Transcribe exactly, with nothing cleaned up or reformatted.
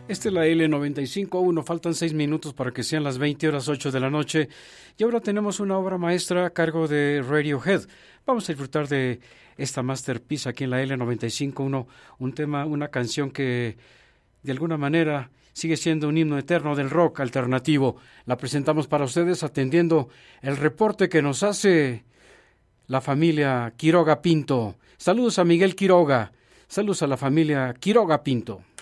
Esta es la L noventa y cinco punto uno, faltan seis minutos para que sean las veinte horas ocho de la noche y ahora tenemos una obra maestra a cargo de Radiohead. Vamos a disfrutar de esta masterpiece aquí en la L noventa y cinco punto uno, un tema, una canción que de alguna manera sigue siendo un himno eterno del rock alternativo. La presentamos para ustedes atendiendo el reporte que nos hace la familia Quiroga Pinto. Saludos a Miguel Quiroga, saludos a la familia Quiroga Pinto.